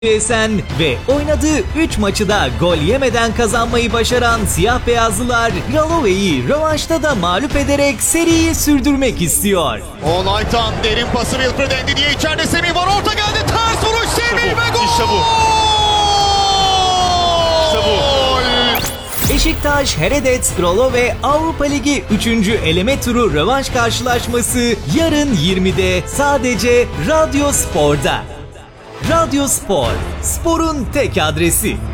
Esen ve oynadığı 3 maçı da gol yemeden kazanmayı başaran siyah beyazlılar Ralove'yi rövanşta da mağlup ederek seriyi sürdürmek istiyor. Olaytan derin pası Wilfred Endidi'ye, içeride Semih var, orta geldi, ters vuruş Semih ve gol! İşte bu. İşte bu. Beşiktaş Heredet Ralove Avrupa Ligi 3. eleme turu rövanş karşılaşması yarın 20'de sadece Radyo Spor'da. Radyo Spor, sporun tek adresi.